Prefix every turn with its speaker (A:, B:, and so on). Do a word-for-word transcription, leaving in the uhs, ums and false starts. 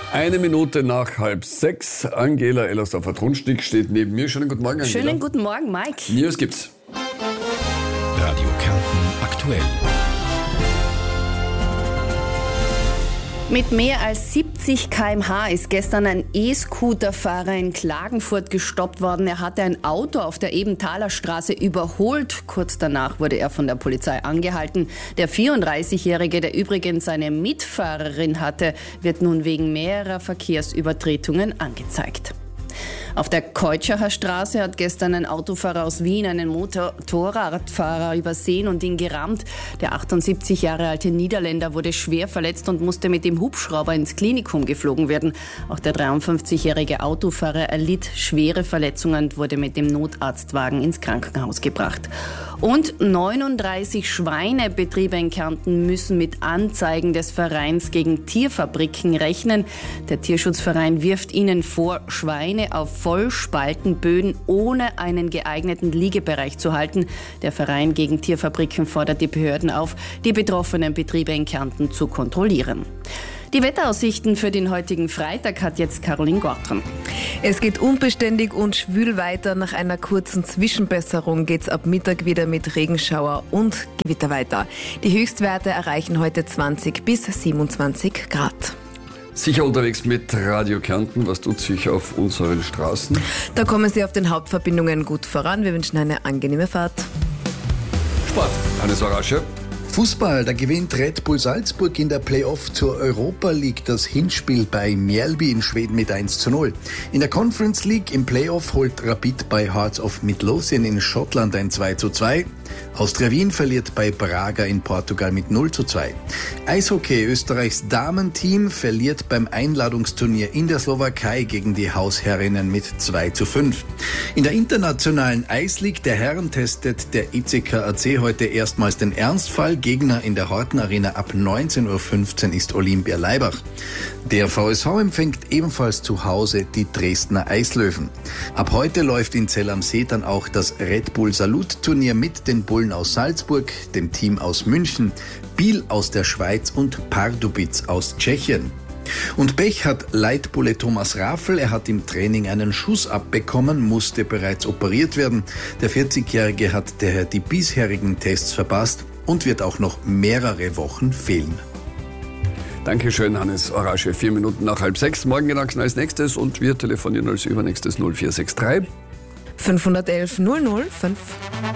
A: Eine Minute nach halb sechs. Angela Ellersdorfer-Trunschnick steht neben mir. Schönen guten Morgen, Angela.
B: Schönen guten Morgen, Mike.
A: News gibt's.
C: Radio Kärnten aktuell.
B: Mit mehr als siebzig Kilometer pro Stunde ist gestern ein E-Scooter-Fahrer in Klagenfurt gestoppt worden. Er hatte ein Auto auf der Ebenthaler Straße überholt. Kurz danach wurde er von der Polizei angehalten. Der vierunddreißigjährige, der übrigens eine Mitfahrerin hatte, wird nun wegen mehrerer Verkehrsübertretungen angezeigt. Auf der Keutscherer Straße hat gestern ein Autofahrer aus Wien einen Motorradfahrer übersehen und ihn gerammt. Der achtundsiebzig Jahre alte Niederländer wurde schwer verletzt und musste mit dem Hubschrauber ins Klinikum geflogen werden. Auch der dreiundfünfzigjährige Autofahrer erlitt schwere Verletzungen und wurde mit dem Notarztwagen ins Krankenhaus gebracht. Und neununddreißig Schweinebetriebe in Kärnten müssen mit Anzeigen des Vereins gegen Tierfabriken rechnen. Der Tierschutzverein wirft ihnen vor, Schweine auf Vollspaltenböden ohne einen geeigneten Liegebereich zu halten. Der Verein gegen Tierfabriken fordert die Behörden auf, die betroffenen Betriebe in Kärnten zu kontrollieren. Die Wetteraussichten für den heutigen Freitag hat jetzt Caroline Gortram.
D: Es geht unbeständig und schwül weiter. Nach einer kurzen Zwischenbesserung geht es ab Mittag wieder mit Regenschauer und Gewitter weiter. Die Höchstwerte erreichen heute zwanzig bis siebenundzwanzig Grad.
A: Sicher unterwegs mit Radio Kärnten. Was tut sich auf unseren Straßen?
D: Da kommen Sie auf den Hauptverbindungen gut voran. Wir wünschen eine angenehme Fahrt.
A: Sport, Hannes Orasche.
E: Fußball, da gewinnt Red Bull Salzburg in der Playoff zur Europa League das Hinspiel bei Mjällby in Schweden mit eins zu null. In der Conference League im Playoff holt Rapid bei Hearts of Midlothian in Schottland ein zwei zu zwei. Austria Wien verliert bei Braga in Portugal mit null zu zwei. Eishockey, Österreichs Damenteam verliert beim Einladungsturnier in der Slowakei gegen die Hausherrinnen mit zwei zu fünf. In der internationalen Eisleague der Herren testet der I C K A C heute erstmals den Ernstfall. Gegner in der Horten Arena ab neunzehn Uhr fünfzehn ist Olympia Leibach. Der V S V empfängt ebenfalls zu Hause die Dresdner Eislöwen. Ab heute läuft in Zell am See dann auch das Red Bull Salute Turnier mit den Bullen aus Salzburg, dem Team aus München, Biel aus der Schweiz und Pardubic aus Tschechien. Und Pech hat Leitbulle Thomas Raffel. Er hat im Training einen Schuss abbekommen, musste bereits operiert werden. Der vierzigjährige hat daher die bisherigen Tests verpasst und wird auch noch mehrere Wochen fehlen.
A: Dankeschön, Hannes Orasche. Vier Minuten nach halb sechs. Morgen Gedanken als nächstes und wir telefonieren als übernächstes null vier sechs drei
D: fünfhundertelf null null fünf.